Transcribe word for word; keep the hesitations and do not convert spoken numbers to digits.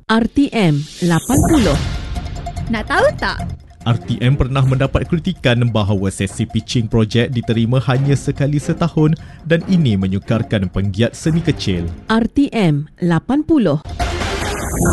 R T M lapan puluh. Nak tahu tak? R T M pernah mendapat kritikan bahawa sesi pitching projek diterima hanya sekali setahun dan ini menyukarkan penggiat seni kecil. R T M lapan puluh.